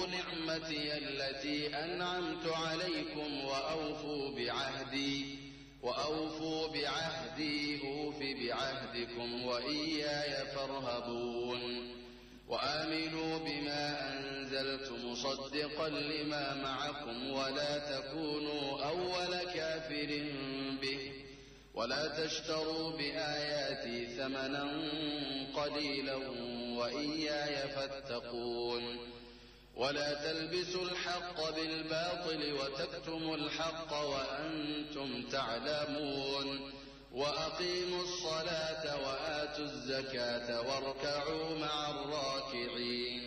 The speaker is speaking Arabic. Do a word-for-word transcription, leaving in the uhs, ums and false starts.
واذكروا نعمتي التي أنعمت عليكم وأوفوا بعهدي وأوفوا بعهدي أوف بعهدكم وإياي فارهبون وآمنوا بما أنزلت مصدقا لما معكم ولا تكونوا أول كافر به ولا تشتروا بآياتي ثمنا قليلا وإياي فاتقون ولا تلبسوا الحق بالباطل وتكتموا الحق وأنتم تعلمون وأقيموا الصلاة وآتوا الزكاة واركعوا مع الراكعين